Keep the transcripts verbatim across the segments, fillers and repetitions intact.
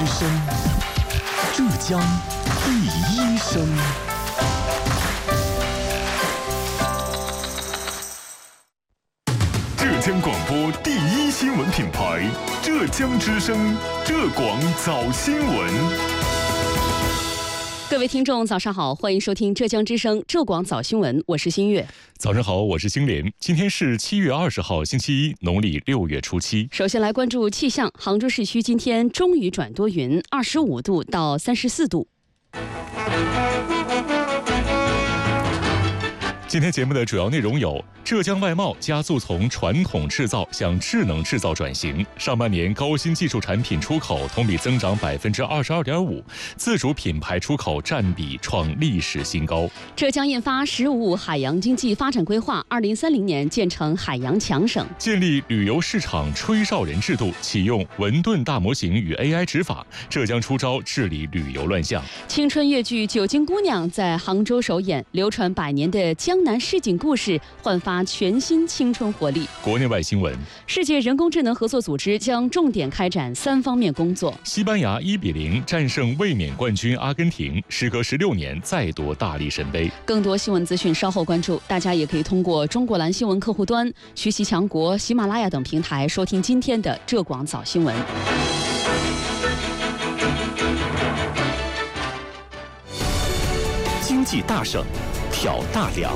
之声，浙江第一声。浙江广播第一新闻品牌，浙江之声，浙广早新闻。 各位听众，早上好，欢迎收听浙江之声浙广早新闻，我是新月。 早上好，我是星联。今天是七月二十号，星期一，农历六月初七。 首先来关注气象，杭州市区今天中雨转多云，二十五度到三十四度。 今天节目的主要内容有：浙江外贸加速从传统制造向智能制造转型，上半年高新技术产品出口同比增长百分之二十二点五，自主品牌出口占比创历史新高。 浙江印发“十五五”海洋经济发展规划，二零三零年建成海洋强省， 建立旅游市场吹哨人制度，启用文盾大模型与 A I 执法，浙江出招治理旅游乱象。 青春越剧《九斤姑娘》在杭州首演，流传百年的江南市井故事焕发全新青春活力。 国内外新闻： 世界人工智能合作组织将重点开展三方面工作。 西班牙一比零战胜卫冕冠军阿根廷，时隔十六年再夺大力神杯。 更多新闻资讯稍后关注，大家也可以通过中国蓝新闻客户端、学习强国、喜马拉雅等平台收听今天的浙广早新闻。 经济大省，挑大梁。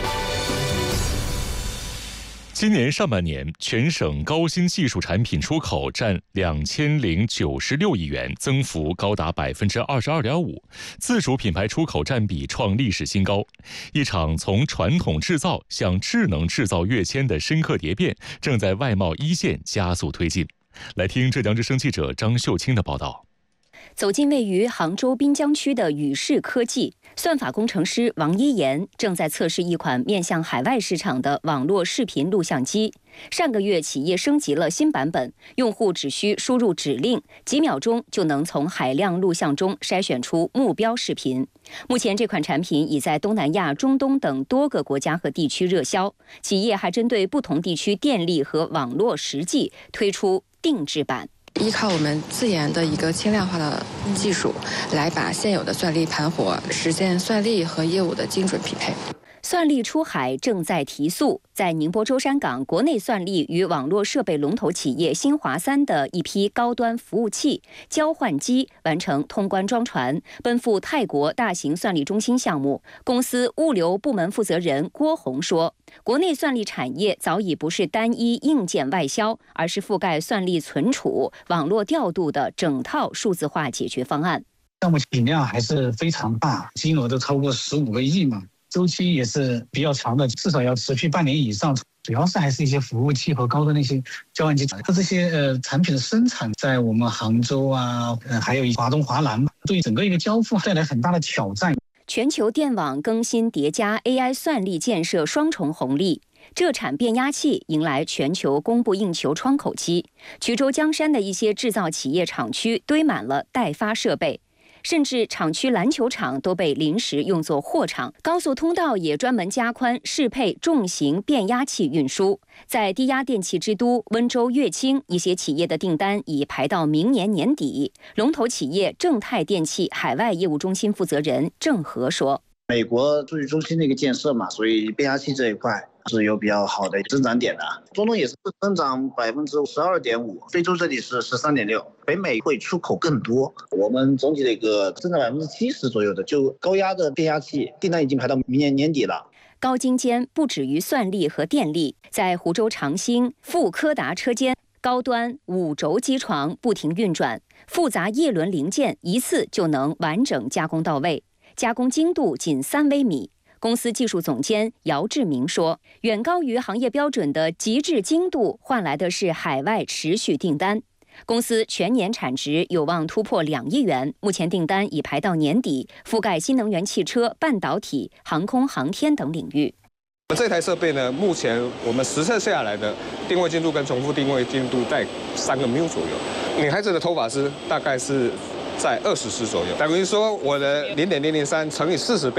今年上半年，全省高新技术产品出口占两千零九十六亿元，增幅高达百分之二十二点五，自主品牌出口占比创历史新高。一场从传统制造向智能制造跃迁的深刻蝶变，正在外贸一线加速推进。来听浙江之声记者张秀清的报道。 走进位于杭州滨江区的宇视科技，算法工程师王一言正在测试一款面向海外市场的网络视频录像机。上个月，企业升级了新版本，用户只需输入指令，几秒钟就能从海量录像中筛选出目标视频。目前，这款产品已在东南亚、中东等多个国家和地区热销。企业还针对不同地区电力和网络实际推出定制版。 依靠我们自研的一个轻量化的技术，来把现有的算力盘活，实现算力和业务的精准匹配。 算力出海正在提速，在宁波舟山港，国内算力与网络设备龙头企业新华三的一批高端服务器交换机完成通关装船，奔赴泰国大型算力中心项目。公司物流部门负责人郭红说，国内算力产业早已不是单一硬件外销，而是覆盖算力存储、网络调度的整套数字化解决方案。 项目体量还是非常大，金额都超过十五个亿嘛。周期也是比较长的，至少要持续半年以上。主要是还是一些服务器和高端的一些交换机，它这些呃产品的生产在我们杭州啊，呃、还有华东、华南，对整个一个交付带来很大的挑战。 全球电网更新叠加 A I 算力建设双重红利，浙产变压器迎来全球供不应求窗口期。衢州江山的一些制造企业厂区堆满了待发设备。甚至厂区篮球场都被临时用作货场，高速通道也专门加宽适配重型变压器运输。在低压电器之都温州乐清，一些企业的订单已排到明年年底。龙头企业正泰电器海外业务中心负责人郑和说， 美国数据中心的一个建设嘛，所以变压器这一块是有比较好的增长点的。中东也是增长百分之十二点五，非洲这里是十三点六，北美会出口更多。我们总体的一个增长百分之七十左右的，就高压的变压器订单已经排到明年年底了。 高精尖不止于算力和电力，在湖州长兴富科达车间，高端五轴机床不停运转，复杂叶轮零件一次就能完整加工到位，加工精度仅三微米。公司技术总监姚志明说，远高于行业标准的极致精度换来的是海外持续订单。公司全年产值有望突破两亿元，目前订单已排到年底，覆盖新能源汽车、半导体、航空航天等领域。 这台设备呢，目前我们实测下来的定位精度跟重复定位精度在三个 μ 左右。女孩子的头发丝大概是在二十丝左右，等于说我的零点零零三乘以四十倍。